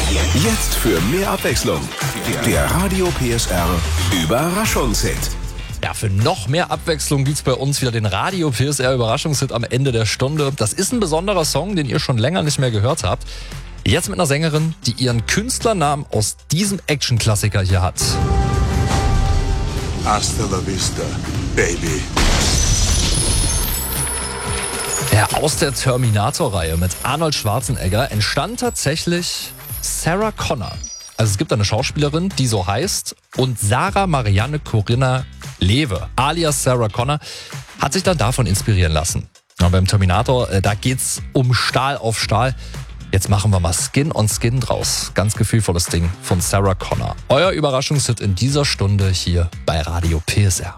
Jetzt für mehr Abwechslung. Der Radio PSR Überraschungshit. Ja, für noch mehr Abwechslung gibt's bei uns wieder den Radio PSR Überraschungshit am Ende der Stunde. Das ist ein besonderer Song, den ihr schon länger nicht mehr gehört habt. Jetzt mit einer Sängerin, die ihren Künstlernamen aus diesem Action-Klassiker hier hat. Hasta la vista, baby. Ja, aus der Terminator-Reihe mit Arnold Schwarzenegger entstand tatsächlich Sarah Connor. Also es gibt eine Schauspielerin, die so heißt, und Sarah Marianne Corinna Lewe, alias Sarah Connor, hat sich dann davon inspirieren lassen. Und beim Terminator, da geht's um Stahl auf Stahl. Jetzt machen wir mal Skin on Skin draus. Ganz gefühlvolles Ding von Sarah Connor. Euer Überraschungshit in dieser Stunde hier bei Radio PSR.